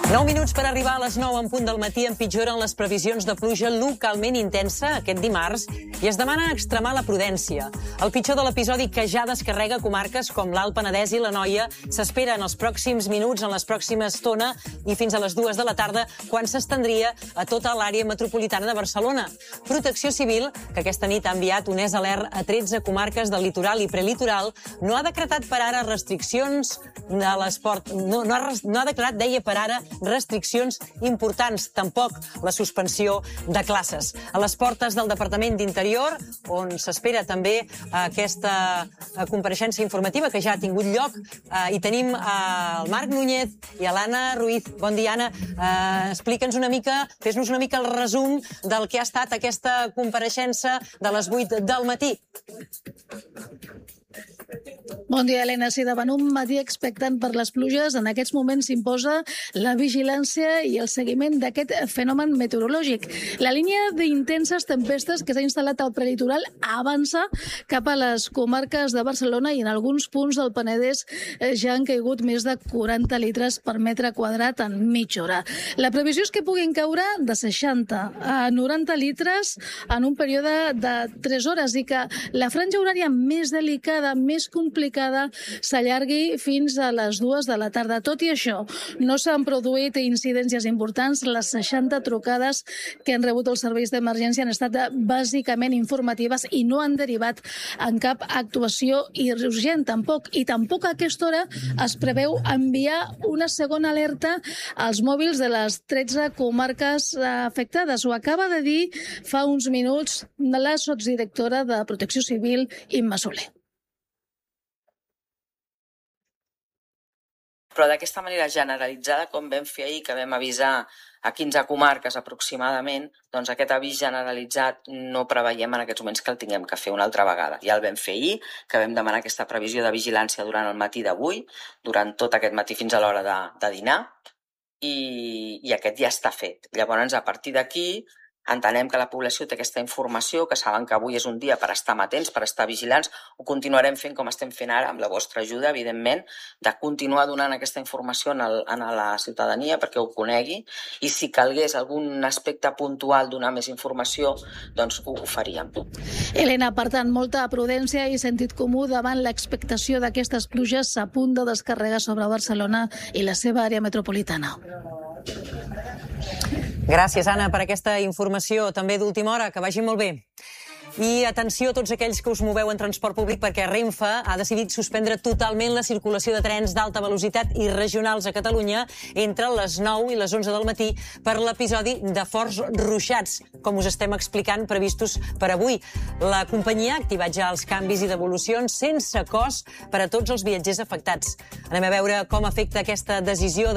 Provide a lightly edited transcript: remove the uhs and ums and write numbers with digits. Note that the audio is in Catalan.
9 minuts per arribar a les 9 en punt del matí. Empitjoren les previsions de pluja localment intensa aquest dimarts i es demana extremar la prudència. El pitjor de l'episodi que ja descarrega comarques com l'Alt Penedès i l'Anoia s'espera en els pròxims minuts, en les pròximes estona i fins a les 2 de la tarda, quan s'estendria a tota l'àrea metropolitana de Barcelona. Protecció Civil, que aquesta nit ha enviat un alert a 13 comarques del litoral i prelitoral, no ha decretat per ara restriccions de l'esport. No ha declarat, deia, per ara, restriccions importants, tampoc la suspensió de classes. A les portes del Departament d'Interior, on s'espera també aquesta compareixença informativa que ja ha tingut lloc, hi tenim el Marc Núñez i l'Anna Ruiz. Bon dia, Anna. Explica'ns una mica, fes-nos una mica el resum del que ha estat aquesta compareixença de les 8 del matí. Bon dia, Helena. Sí, davant un matí expectant per les pluges, en aquests moments s'imposa la vigilància i el seguiment d'aquest fenomen meteorològic. La línia d'intenses tempestes que s'ha instal·lat al prelitoral avança cap a les comarques de Barcelona i en alguns punts del Penedès ja han caigut més de 40 litres per metre quadrat en mitja hora. La previsió és que puguin caure de 60 a 90 litres en un període de 3 hores i que la franja horària més delicada, més complicada, s'allargui fins a les 2 de la tarda. Tot i això, no s'han produït incidències importants. Les 60 trucades que han rebut els serveis d'emergència han estat bàsicament informatives i no han derivat en cap actuació urgent, tampoc. I tampoc a aquesta hora es preveu enviar una segona alerta als mòbils de les 13 comarques afectades. Ho acaba de dir fa uns minuts la sotsdirectora de Protecció Civil, Imma Soler. Però d'aquesta manera generalitzada, com vam fer ahir, que vam avisar a 15 comarques aproximadament, doncs aquest avís generalitzat no preveiem en aquests moments que el tinguem que fer una altra vegada. Ja el vam fer ahir, que vam demanar aquesta previsió de vigilància durant el matí d'avui, durant tot aquest matí fins a l'hora de dinar, i aquest ja està fet. Llavors, a partir d'aquí, entenem que la població té aquesta informació, que saben que avui és un dia per estar amatents, per estar vigilants. Ho continuarem fent com estem fent ara, amb la vostra ajuda, evidentment, de continuar donant aquesta informació a la ciutadania perquè ho conegui, i si calgués algun aspecte puntual donar més informació, doncs ho faríem. Helena, per tant, molta prudència i sentit comú davant l'expectació d'aquestes pluges a punt de descarregar sobre Barcelona i la seva àrea metropolitana. Gràcies, Anna, per aquesta informació també d'última hora. Que vagi molt bé. I atenció a tots aquells que us moveu en transport públic, perquè Renfe ha decidit suspendre totalment la circulació de trens d'alta velocitat i regionals a Catalunya entre les 9 i les 11 del matí per l'episodi de forts ruixats, com us estem explicant, previstos per avui. La companyia ha activat ja els canvis i devolucions sense cost per a tots els viatgers afectats. Anem a veure com afecta aquesta decisió